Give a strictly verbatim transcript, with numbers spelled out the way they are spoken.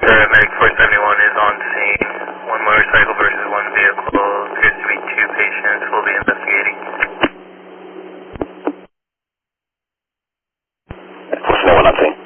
Paramedic four seventy-one is on scene. One motorcycle versus one vehicle. Appears to be two patients. We'll be investigating. four seventy-one on scene.